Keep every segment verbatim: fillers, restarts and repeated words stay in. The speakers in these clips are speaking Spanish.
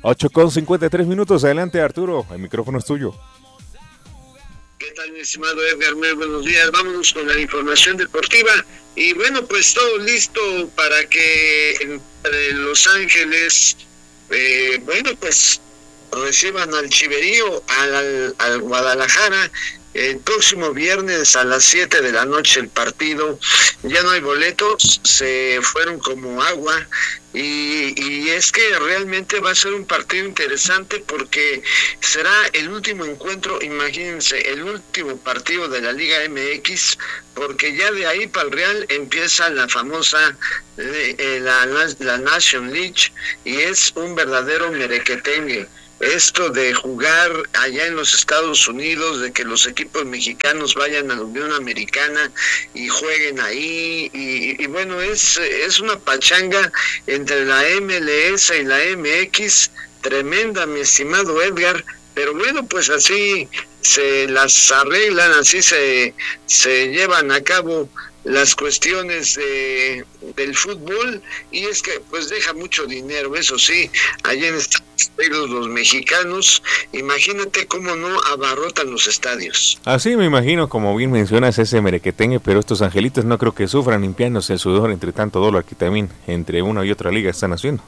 ocho con cincuenta y tres minutos, adelante Arturo, el micrófono es tuyo. ¿Qué tal, mi estimado Edgar? Muy buenos días. Vámonos con la información deportiva. Y bueno, pues todo listo para que entre Los Ángeles, eh, bueno, pues reciban al Chiverío, al, al, al Guadalajara. El próximo viernes a las siete de la noche el partido. Ya no hay boletos, se fueron como agua. Y, y es que realmente va a ser un partido interesante porque será el último encuentro, imagínense, el último partido de la Liga M X, porque ya de ahí para el Real empieza la famosa eh, la, la Nation League, y es un verdadero merequetengue. Esto de jugar allá en los Estados Unidos, de que los equipos mexicanos vayan a la Unión Americana y jueguen ahí, y, y bueno, es, es una pachanga entre la M L S y la M X, tremenda, mi estimado Edgar, pero bueno, pues así se las arreglan, así se, se llevan a cabo las cuestiones de, del fútbol, y es que pues deja mucho dinero, eso sí, allá en Estados Unidos los mexicanos, imagínate cómo no abarrotan los estadios. Así me imagino, como bien mencionas, ese merequetengue, pero estos angelitos no creo que sufran limpiándose el sudor entre tanto dólar que también entre una y otra liga están haciendo.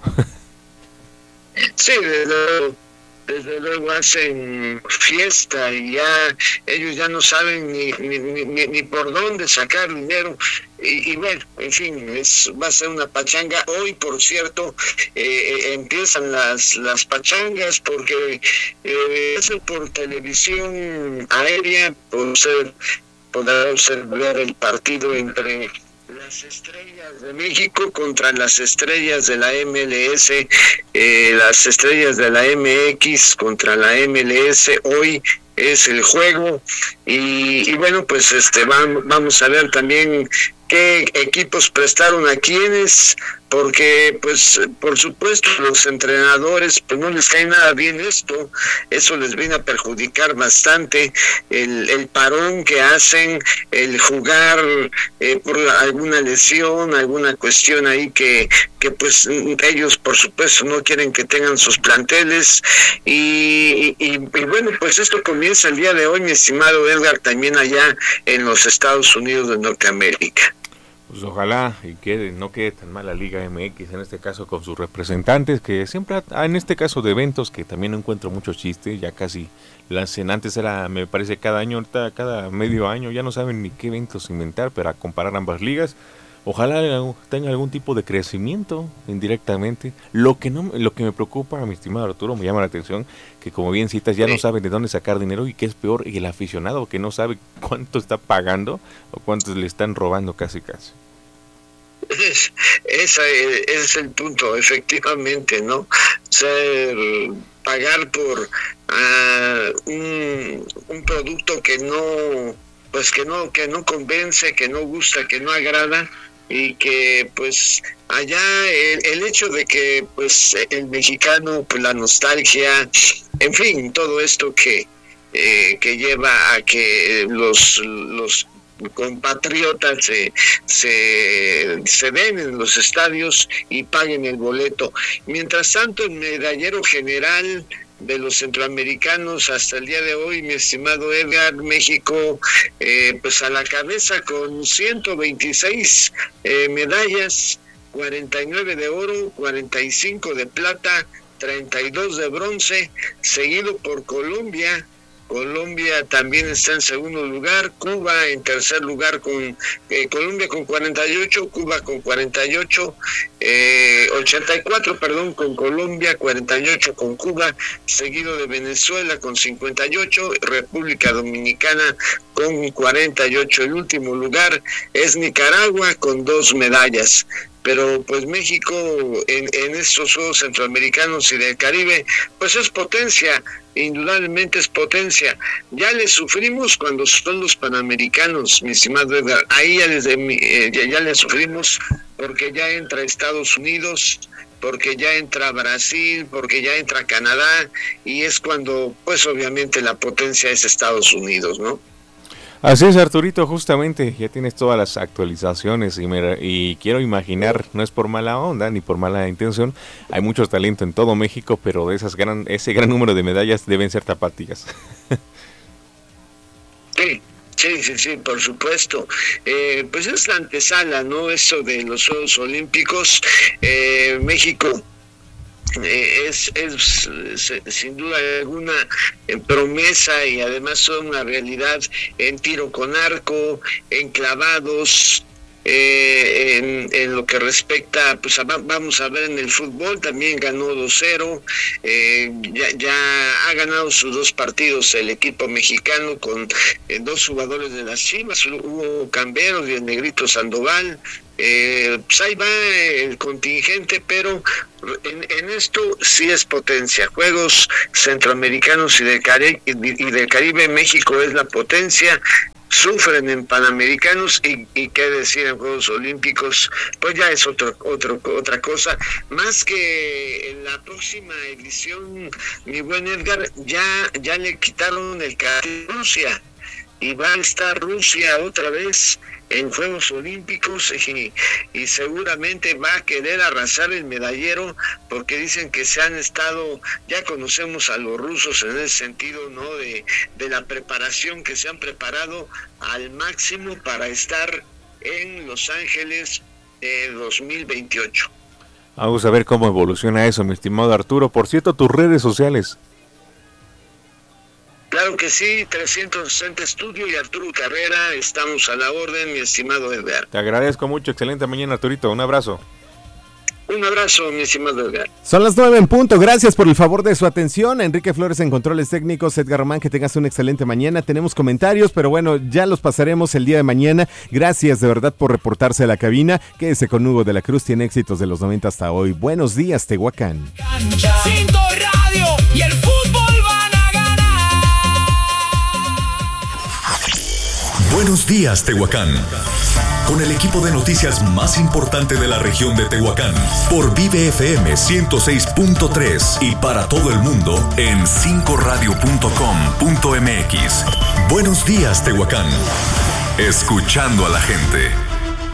Sí, desde luego, desde luego hacen fiesta y ya ellos ya no saben ni ni, ni, ni por dónde sacar dinero, y, y bueno, en fin, es, va a ser una pachanga. Hoy, por cierto, eh, empiezan las las pachangas porque eh, es por televisión aérea, por ser, podrá usted ver el partido entre las estrellas de México contra las estrellas de la M L S, eh, las estrellas de la M X contra la M L S. Hoy es el juego, y, y bueno, pues este vamos, vamos a ver también qué equipos prestaron a quiénes, porque pues por supuesto los entrenadores pues no les cae nada bien esto, eso les viene a perjudicar bastante, el, el parón que hacen, el jugar eh, por alguna lesión, alguna cuestión ahí que, que pues ellos por supuesto no quieren que tengan sus planteles, y, y, y bueno, pues esto comienza el día de hoy, mi estimado Edgar, también allá en los Estados Unidos de Norteamérica. Pues ojalá y quede, no quede tan mal la Liga M X, en este caso con sus representantes, que siempre, en este caso de eventos, que también no encuentro mucho chiste, ya casi la hacen, antes era, me parece, cada año, ahorita cada medio año, ya no saben ni qué eventos inventar para comparar ambas ligas. Ojalá tenga algún tipo de crecimiento indirectamente. Lo que no, lo que me preocupa, mi estimado Arturo, me llama la atención, que como bien citas, ya no saben de dónde sacar dinero, y que es peor, y el aficionado que no sabe cuánto está pagando o cuánto le están robando casi casi. Es, ese es el punto, efectivamente, ¿no? Ser, pagar por uh, un, un producto que no, pues que no, que no convence, que no gusta, que no agrada, y que pues allá el, el hecho de que pues el mexicano, pues la nostalgia, en fin, todo esto que eh, que lleva a que los los compatriotas se, se, se den en los estadios y paguen el boleto. Mientras tanto, el medallero general de los centroamericanos hasta el día de hoy, mi estimado Edgar, México eh, pues a la cabeza con ciento veintiséis eh, medallas, cuarenta y nueve de oro, cuarenta y cinco de plata, treinta y dos de bronce, seguido por Colombia. Colombia también está en segundo lugar, Cuba en tercer lugar con eh, Colombia con cuarenta y ocho, Cuba con cuarenta y ocho, eh, ochenta y cuatro, perdón, con Colombia, cuarenta y ocho con Cuba, seguido de Venezuela con cincuenta y ocho, República Dominicana con cuarenta y ocho. El último lugar es Nicaragua con dos medallas. Pero pues México en, en estos Juegos Centroamericanos y del Caribe pues es potencia, indudablemente es potencia. Ya le sufrimos cuando son los Panamericanos, mi estimado Edgar, ahí ya les, eh, ya, ya le sufrimos porque ya entra Estados Unidos, porque ya entra Brasil, porque ya entra Canadá, y es cuando pues obviamente la potencia es Estados Unidos, ¿no? Así es, Arturito, justamente, ya tienes todas las actualizaciones y, me, y quiero imaginar, no es por mala onda ni por mala intención, hay mucho talento en todo México, pero de esas gran, ese gran número de medallas deben ser tapatías. Sí, sí, sí, sí, por supuesto. Eh, pues es la antesala, ¿no? Eso de los Juegos Olímpicos. Eh, México eh, es, es, es sin duda alguna eh, promesa y además toda una realidad en tiro con arco, en clavados. Eh, en, en lo que respecta, pues a, vamos a ver en el fútbol, también ganó dos cero, eh, ya, ya ha ganado sus dos partidos el equipo mexicano con eh, dos jugadores de las Chivas, Hugo Camberos y el Negrito Sandoval. Eh, pues ahí va el contingente, pero en, en esto sí es potencia. Juegos centroamericanos y del, Cari- y del Caribe, México es la potencia. Sufren en Panamericanos y, y qué decir en Juegos Olímpicos, pues ya es otro, otro, otra cosa. Más que en la próxima edición, mi buen Edgar, ya, ya le quitaron el carácter de Rusia y va a estar Rusia otra vez en Juegos Olímpicos y, y seguramente va a querer arrasar el medallero porque dicen que se han estado, ya conocemos a los rusos en ese sentido, ¿no? De, de la preparación que se han preparado al máximo para estar en Los Ángeles eh, dos mil veintiocho. Vamos a ver cómo evoluciona eso, mi estimado Arturo. Por cierto, tus redes sociales. Claro que sí, trescientos sesenta Estudio y Arturo Carrera, estamos a la orden, mi estimado Edgar. Te agradezco mucho, excelente mañana, Arturito, un abrazo. Un abrazo, mi estimado Edgar. Son las nueve en punto, gracias por el favor de su atención. Enrique Flores en controles técnicos, Edgar Román, que tengas una excelente mañana. Tenemos comentarios, pero bueno, ya los pasaremos el día de mañana. Gracias de verdad por reportarse a la cabina. Quédese con Hugo de la Cruz, tiene éxitos de los noventa hasta hoy. Buenos días, Tehuacán. Cinto Radio y el fútbol van a ganar. Buenos días, Tehuacán. Con el equipo de noticias más importante de la región de Tehuacán, por Vive F M ciento seis punto tres y para todo el mundo en cinco radio punto com punto m x. Buenos días, Tehuacán. Escuchando a la gente.